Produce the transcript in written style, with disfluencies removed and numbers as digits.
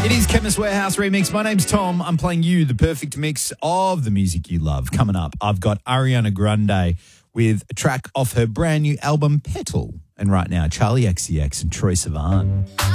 It is Chemist Warehouse Remix. My name's Tom. I'm playing you the perfect mix of the music you love. Coming up, I've got Ariana Grande with a track off her brand new album, Petal. And right now, Charlie XCX and Troye Sivan.